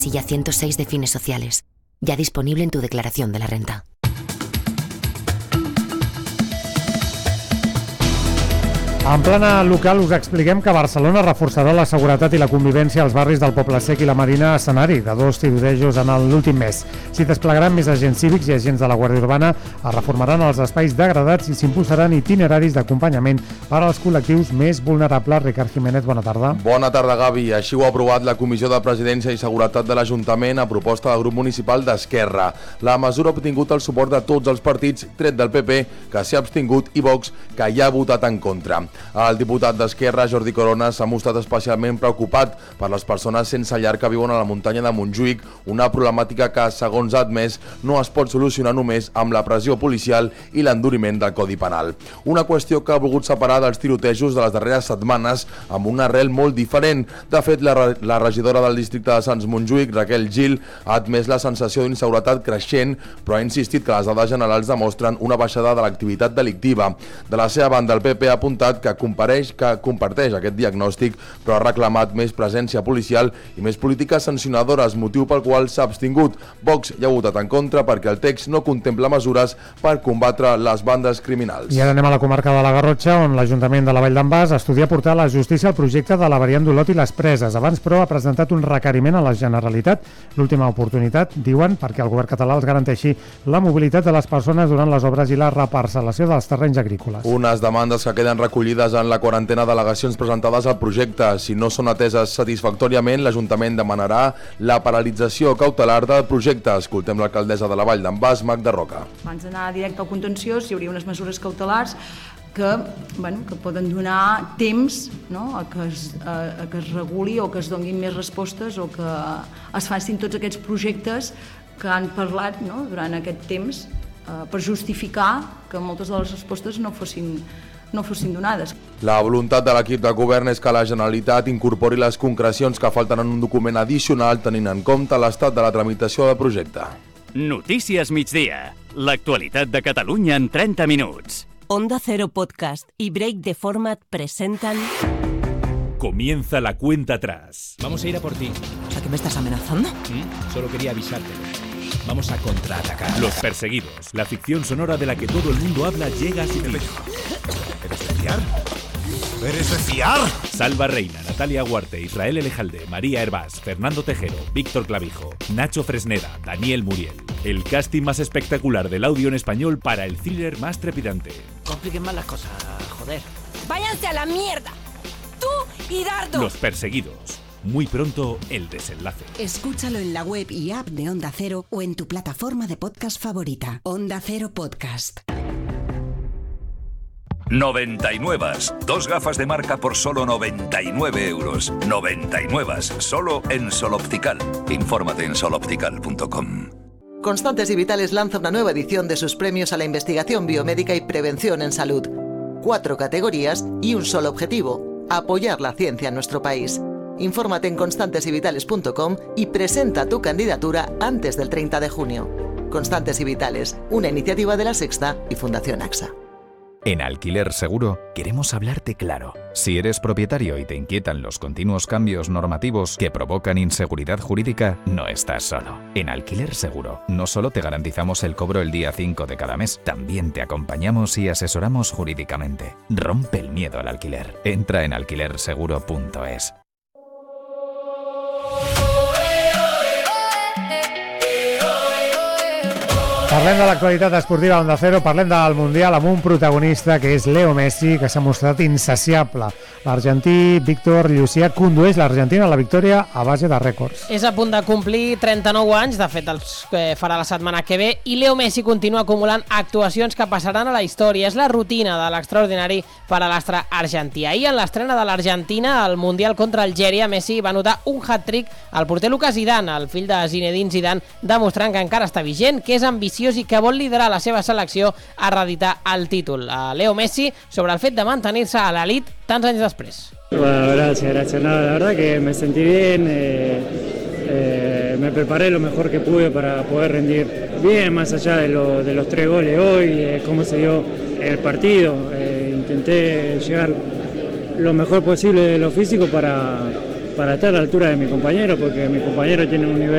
Silla 106 de Fines Sociales, ya disponible en tu declaración de la renta. En plana local us expliquem que Barcelona reforçarà la seguretat i la convivència als barris del Poble Sec i la Marina, escenari de 2 tirotejos en l'últim mes. S'hi desplegaran més agents cívics i agents de la Guàrdia Urbana, es reformaran els espais degradats i s'impulsaran itineraris d'acompanyament per als col·lectius més vulnerables. Ricard Jiménez, bona tarda. Bona tarda, Gavi. Així ho ha aprovat la Comissió de Presidència i Seguretat de l'Ajuntament a proposta del grup municipal d'Esquerra. La mesura ha obtingut el suport de tots els partits, tret del PP, que s'hi ha abstingut, i Vox, que hi ha votat en contra. El diputat d'Esquerra, Jordi Corona, s'ha mostrat especialment preocupat per les persones sense llar que viuen a la muntanya de Montjuïc, una problemàtica que, segons ha admès, no es pot solucionar només amb la pressió policial i l'enduriment del Codi Penal. Una qüestió que ha volgut separar dels tirotejos de les darreres setmanes amb una arrel molt diferent. De fet, la regidora del districte de Sants Montjuïc, Raquel Gil, ha admès la sensació d'inseguretat creixent, però ha insistit que les dades generals demostren una baixada de l'activitat delictiva. De la seva banda, el PP ha apuntat que comparteix aquest diagnòstic, però ha reclamat més presència policial i més polítiques sancionadores, motiu pel qual s'ha abstingut. Vox hi ha votat en contra perquè el text no contempla mesures per combatre les bandes criminals. I ara anem a la comarca de la Garrotxa, on l'Ajuntament de la Vall d'en Bas estudia portar a la justícia el projecte de la variant d'Olot i les Preses. Abans, però, ha presentat un requeriment a la Generalitat, l'última oportunitat, diuen, perquè el govern català els garanteixi la mobilitat de les persones durant les obres i la reparcel·lació dels terrenys agrícoles. Unes demandes que queden recollides en la quarantena d'al·legacions presentades al projecte. Si no són ateses satisfactòriament, l'Ajuntament demanarà la paralització cautelar del projecte. Escoltem l'alcaldessa de la Vall d'en Bas, Magda Roca. Abans d'anar directe al contenciós, hi hauria unes mesures cautelars que poden donar temps, no?, a que es reguli o que es donin més respostes o que es facin tots aquests projectes que han parlat, no?, durant aquest temps per justificar que moltes de les respostes no fossin donades. La voluntat de l'equip de govern és que la Generalitat incorpori les concrecions que falten en un document addicional tenint en compte l'estat de la tramitació del projecte. Notícies migdia. L'actualitat de Catalunya en 30 minuts. Onda Cero Podcast y Break the Format presentan... Comienza la cuenta atrás. Vamos a ir a por ti. O sea, ¿que me estás amenazando? Solo quería avisártelo. Vamos a contraatacar. Los perseguidos. La ficción sonora de la que todo el mundo habla llega a su fin. ¿Eres de fiar? ¿Eres de fiar? Salva Reina, Natalia Huarte, Israel Elejalde, María Hervás, Fernando Tejero, Víctor Clavijo, Nacho Fresneda, Daniel Muriel. El casting más espectacular del audio en español para el thriller más trepidante. Compliquen más las cosas, joder. ¡Váyanse a la mierda! ¡Tú y Dardo! Los perseguidos. Muy pronto, el desenlace. Escúchalo en la web y app de Onda Cero o en tu plataforma de podcast favorita. Onda Cero Podcast. 99. 2 gafas de marca por solo 99 euros. 99. Solo en Sol Optical. Infórmate en soloptical.com. Constantes y Vitales lanza una nueva edición de sus premios a la investigación biomédica y prevención en salud. 4 categorías y un solo objetivo: apoyar la ciencia en nuestro país. Infórmate en constantesyvitales.com y presenta tu candidatura antes del 30 de junio. Constantes y Vitales, una iniciativa de La Sexta y Fundación AXA. En Alquiler Seguro queremos hablarte claro. Si eres propietario y te inquietan los continuos cambios normativos que provocan inseguridad jurídica, no estás solo. En Alquiler Seguro no solo te garantizamos el cobro el día 5 de cada mes, también te acompañamos y asesoramos jurídicamente. Rompe el miedo al alquiler. Entra en alquilerseguro.es. Parlem de l'actualitat esportiva Onda Cero, parlem del Mundial amb un protagonista que és Leo Messi, que s'ha mostrat insaciable. L'argentí Víctor Llucià condueix l'Argentina a la victòria a base de rècords. És a punt de complir 39 anys, de fet els farà la setmana que ve, i Leo Messi continua acumulant actuacions que passaran a la història. És la rutina de l'extraordinari per a l'astre argentí. Ahir, en l'estrena de l'Argentina al Mundial contra Algèria, Messi va anotar un hat-trick al porter Lucas Zidane, el fill de Zinedine Zidane, demostrant que encara està vigent, que és ambiciós i que vol liderar la seva selecció a reeditar el títol. A Leo Messi sobre el fet de mantenir-se a l'elit tants anys després. Bueno, gracias. No, la verdad que me sentí bien, me preparé lo mejor que pude para poder rendir bien, más allá de los 3 goles hoy, cómo se dio el partido. Intenté llegar lo mejor posible de lo físico para estar a la altura de mi compañero, porque mi compañero tiene un nivel